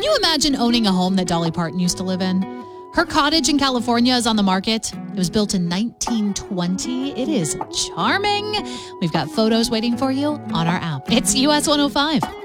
you imagine owning a home that Dolly Parton used to live in? Her cottage in California is on the market. It was built in 1920. It is charming. We've got photos waiting for you on our app. It's US 105.